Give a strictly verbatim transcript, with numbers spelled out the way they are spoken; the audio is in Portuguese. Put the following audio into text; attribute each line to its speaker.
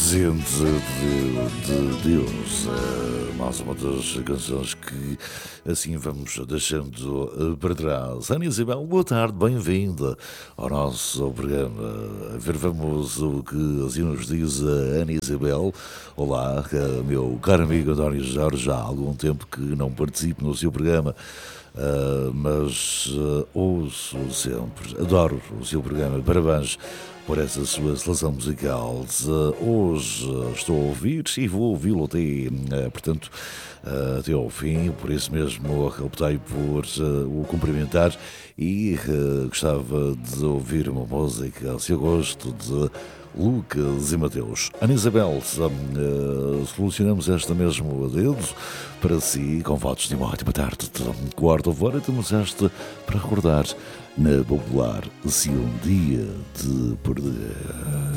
Speaker 1: Presente de, de Deus, é mais uma das canções que assim vamos deixando para trás. Ana Isabel, boa tarde, bem-vinda ao nosso programa. A ver, vamos o que assim nos diz a Ana Isabel. Olá, meu caro amigo António Jorge, já há algum tempo que não participo no seu programa. Uh, mas uh, ouço sempre, adoro o seu programa, parabéns por essa sua seleção musical. Uh, hoje uh, estou a ouvir e vou ouvi-lo até, uh, portanto, uh, até ao fim, por isso mesmo optei por uh, o cumprimentar e uh, gostava de ouvir uma música ao seu gosto de Lucas e Mateus. Ana Isabel, uh, solucionamos esta mesmo a dedo para si, com votos de uma ótima tarde de quarta-feira. Temos esta para recordar na popular Se Um Dia de Perder.